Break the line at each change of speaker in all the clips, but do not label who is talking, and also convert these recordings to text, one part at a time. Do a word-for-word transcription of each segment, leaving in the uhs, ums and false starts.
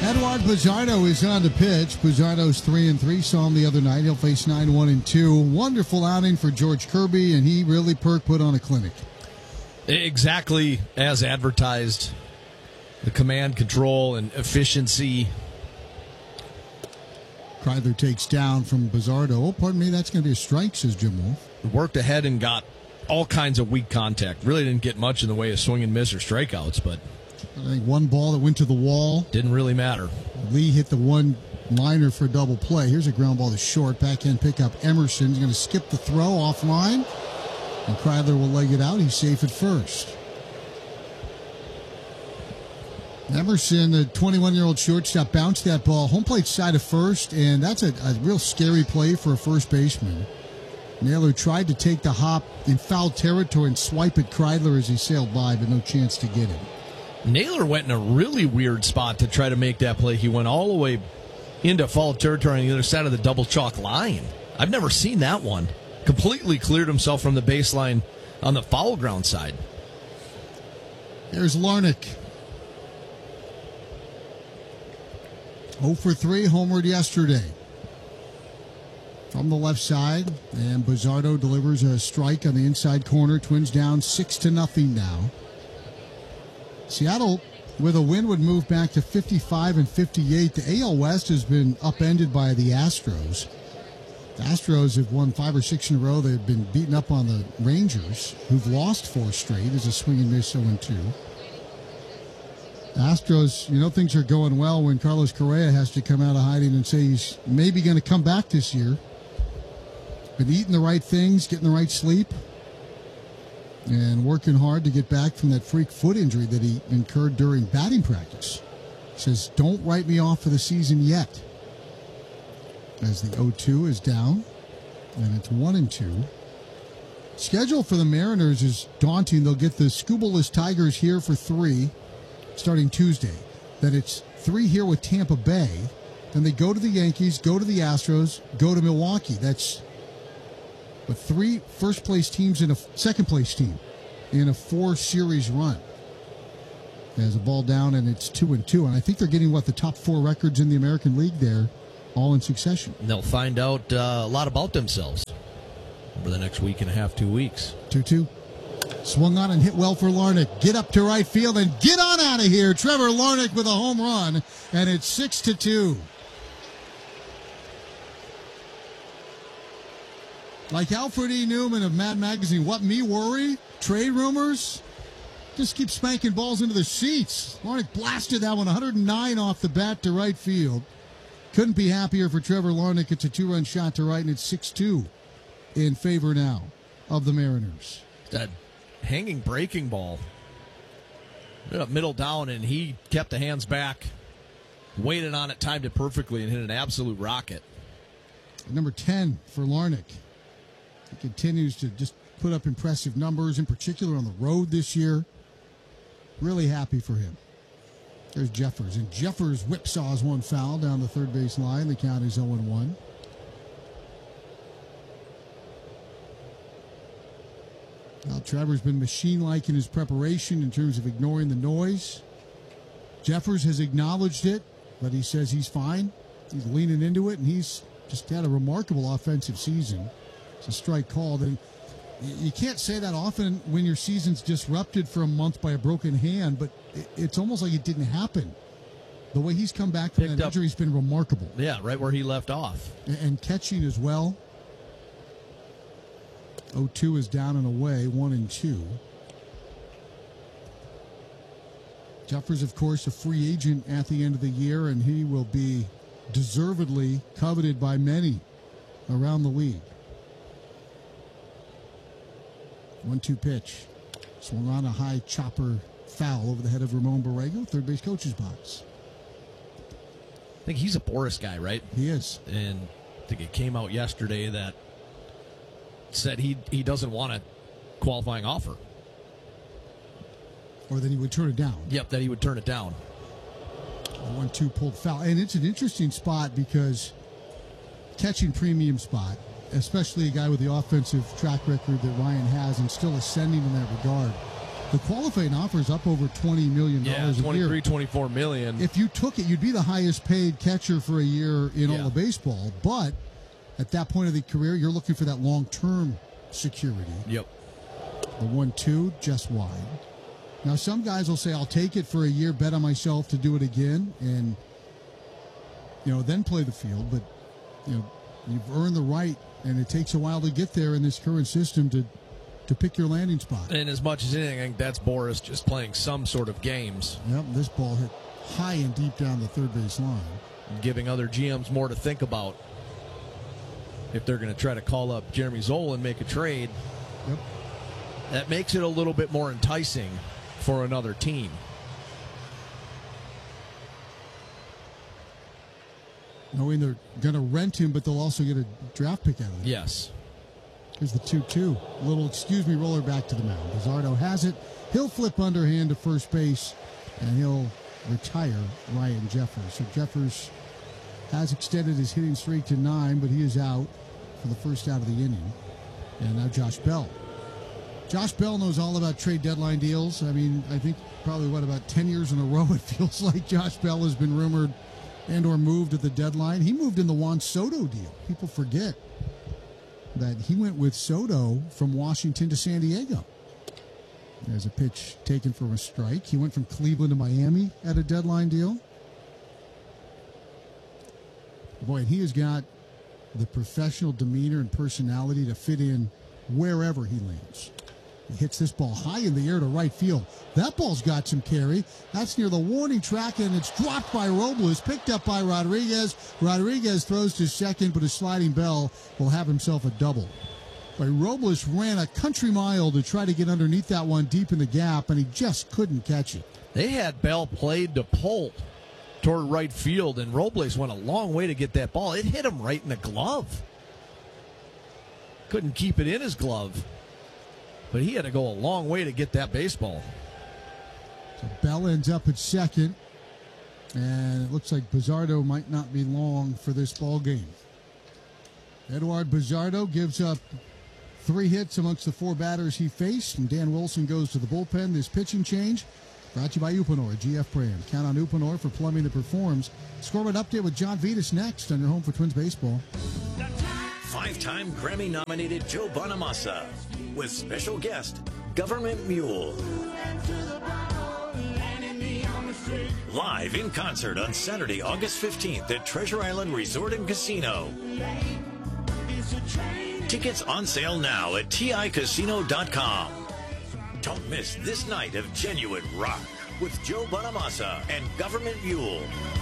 Eduard Pizarro is on the pitch. Pizarro's three and three. Saw him the other night. He'll face nine one and two. Wonderful outing for George Kirby, and he really Perk put on a clinic.
Exactly as advertised. The command, control, and efficiency.
Kreidler takes down from Pizarro. Oh, pardon me, that's going to be a strike, says Jim Wolf.
Worked ahead and got all kinds of weak contact. Really didn't get much in the way of swing and miss or strikeouts, but
I think one ball that went to the wall.
Didn't really matter.
Lee hit the one liner for a double play. Here's a ground ball to short. Backhand pickup. Emerson's going to skip the throw offline. And Kreidler will leg it out. He's safe at first. Emerson, the twenty-one-year-old shortstop, bounced that ball home plate side of first, and that's a, a real scary play for a first baseman. Naylor tried to take the hop in foul territory and swipe at Kreidler as he sailed by, but no chance to get him.
Naylor went in a really weird spot to try to make that play. He went all the way into foul territory on the other side of the double chalk line. I've never seen that one. Completely cleared himself from the baseline on the foul ground side.
There's Larnach. oh for three, homered yesterday. From the left side, and Pizarro delivers a strike on the inside corner. Twins down six to nothing now. Seattle, with a win, would move back to fifty-five and fifty-eight. The A L West has been upended by the Astros. The Astros have won five or six in a row. They've been beaten up on the Rangers, who've lost four straight as a swing and miss oh and two. The Astros, you know things are going well when Carlos Correa has to come out of hiding and say he's maybe going to come back this year. Been eating the right things, getting the right sleep, and working hard to get back from that freak foot injury that he incurred during batting practice. He says, don't write me off for the season yet. As the oh two is down, and it's one and two. Schedule for the Mariners is daunting. They'll get the Scubaless Tigers here for three, starting Tuesday. Then it's three here with Tampa Bay. Then they go to the Yankees, go to the Astros, go to Milwaukee. That's but three first-place teams and a second-place team in a four-series run. There's a ball down, and it's two and two. And I think they're getting, what, the top four records in the American League there, all in succession.
And they'll find out uh, a lot about themselves over the next week and a half, two weeks.
two two. Swung on and hit well for Larnach. Get up to right field and get on out of here. Trevor Larnach with a home run, and it's six to two. Like Alfred E. Newman of Mad Magazine, what me worry? Trade rumors? Just keep spanking balls into the seats. Larnach blasted that one one hundred nine off the bat to right field. Couldn't be happier for Trevor Larnach. It's a two-run shot to right, and it's six two in favor now of the Mariners.
That hanging breaking ball. Middle down, and he kept the hands back, waited on it, timed it perfectly, and hit an absolute rocket.
Number ten for Larnach. He continues to just put up impressive numbers, in particular on the road this year. Really happy for him. There's Jeffers, and Jeffers whipsaws one foul down the third base line. The count is oh and one. Now, Trevor's been machine-like in his preparation in terms of ignoring the noise. Jeffers has acknowledged it, but he says he's fine. He's leaning into it, and he's just had a remarkable offensive season. It's a strike called, and you can't say that often when your season's disrupted for a month by a broken hand, but it's almost like it didn't happen. The way he's come back from
Picked
that
up,
injury has been remarkable.
Yeah, right where he left off.
And catching as well. oh two is down and away, one and two. Jeffers, of course, a free agent at the end of the year, and he will be deservedly coveted by many around the league. one two pitch. Swung on a high chopper foul over the head of Ramon Borrego, third base coach's box.
I think he's a Boris guy, right?
He is.
And I think it came out yesterday that said he he doesn't want a qualifying offer.
Or that he would turn it down.
Yep, that he would turn it down.
one two pulled foul. And it's an interesting spot because catching premium spot, especially a guy with the offensive track record that Ryan has and still ascending in that regard. The qualifying offer is up over twenty million dollars
yeah,
a year.
twenty-three, twenty-four million.
If you took it, you'd be the highest paid catcher for a year in
Yeah.
all of baseball. But at that point of the career, you're looking for that long-term security.
Yep.
The one two, just wide. Now, some guys will say, I'll take it for a year, bet on myself to do it again, and, you know, then play the field. But, you know, you've earned the right, and it takes a while to get there in this current system to to pick your landing spot.
And as much as anything, I think that's Boris just playing some sort of games.
Yep, this ball hit high and deep down the third base line.
Giving other G Ms more to think about if they're going to try to call up Jeremy Zoll and make a trade.
Yep.
That makes it a little bit more enticing for another team.
Knowing they're going to rent him, but they'll also get a draft pick out of it.
Yes.
Here's the two two. Little excuse me roller back to the mound. Bizardo has it. He'll flip underhand to first base, and he'll retire Ryan Jeffers. So Jeffers has extended his hitting streak to nine, but he is out for the first out of the inning. And now Josh Bell. Josh Bell knows all about trade deadline deals. I mean, I think probably, what, about ten years in a row it feels like Josh Bell has been rumored and or moved at the deadline. He moved in the Juan Soto deal. People forget that he went with Soto from Washington to San Diego. There's a pitch taken for a strike. He went from Cleveland to Miami at a deadline deal. Boy, and he has got the professional demeanor and personality to fit in wherever he lands. He hits this ball high in the air to right field. That ball's got some carry. That's near the warning track, and it's dropped by Robles, picked up by Rodriguez. Rodriguez throws to second, but a sliding Bell will have himself a double. But Robles ran a country mile to try to get underneath that one deep in the gap, and he just couldn't catch it.
They had Bell played to pull toward right field, and Robles went a long way to get that ball. It hit him right in the glove. Couldn't keep it in his glove. But he had to go a long way to get that baseball.
So Bell ends up at second, and it looks like Bizardo might not be long for this ball game. Eduard Bizardo gives up three hits amongst the four batters he faced, and Dan Wilson goes to the bullpen. This pitching change brought to you by Uponor, G F brand. Count on Uponor for plumbing that performs. Scoreboard update with John Vitas next on your home for Twins baseball.
Five-time Grammy-nominated Joe Bonamassa with special guest Government Mule. Live in concert on Saturday, August fifteenth at Treasure Island Resort and Casino. Tickets on sale now at T I casino dot com. Don't miss this night of genuine rock with Joe Bonamassa and Government Mule.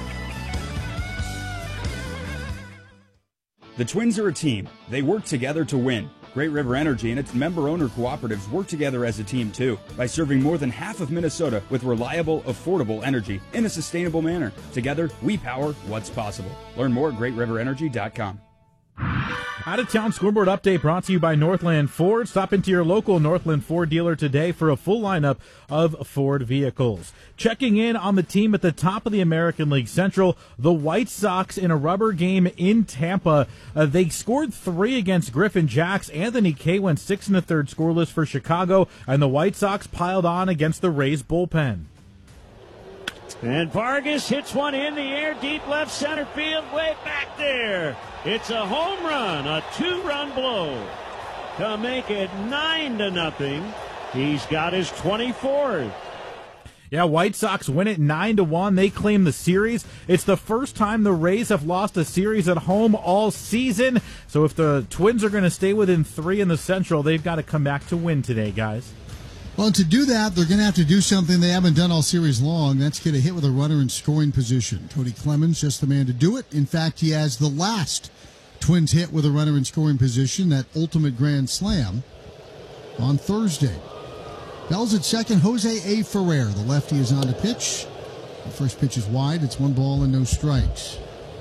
The Twins are a team. They work together to win. Great River Energy and its member-owner cooperatives work together as a team, too, by serving more than half of Minnesota with reliable, affordable energy in a sustainable manner. Together, we power what's possible. Learn more at great river energy dot com.
Out-of-town scoreboard update brought to you by Northland Ford. Stop into your local Northland Ford dealer today for a full lineup of Ford vehicles. Checking in on the team at the top of the American League Central, the White Sox in a rubber game in Tampa. Uh, they scored three against Griffin Jacks. Anthony Kay went six and a third scoreless for Chicago, and the White Sox piled on against the Rays bullpen.
And Vargas hits one in the air, deep left center field, way back there. It's a home run, a two-run blow to make it nine to nothing. He's got his twenty-fourth.
Yeah, White Sox win it nine to one. They claim the series. It's the first time the Rays have lost a series at home all season. So if the Twins are going to stay within three in the Central, they've got to come back to win today, guys.
Well, to do that, they're going to have to do something they haven't done all series long. That's get a hit with a runner in scoring position. Cody Clemens, just the man to do it. In fact, he has the last Twins hit with a runner in scoring position, that ultimate grand slam, on Thursday. Bell's at second. Jose A. Ferrer, the lefty, is on the pitch. The first pitch is wide. It's one ball and no strikes.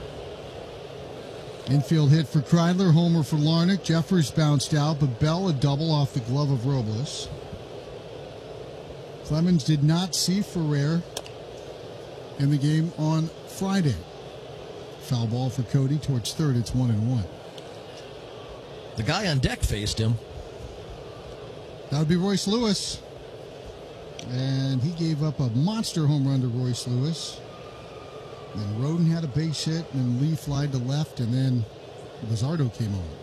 Infield hit for Kreidler, homer for Larnach. Jeffers bounced out, but Bell a double off the glove of Robles. Clemens did not see Ferrer in the game on Friday. Foul ball for Cody towards third. It's one and one.
The guy on deck faced him.
That would be Royce Lewis. and he gave up a monster home run to Royce Lewis. Then Roden had a base hit, and Lee flied to left, and then Luzardo came on.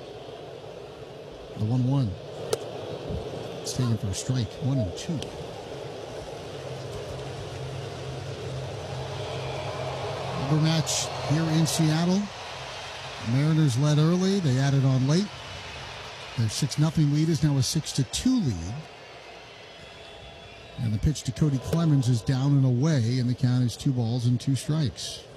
The one one. It's taken for a strike. One and two. Another match here in Seattle. The Mariners led early. They added on late. Their six nothing lead is now a six to two lead. And the pitch to Cody Clemens is down and away, and the count is two balls and two strikes.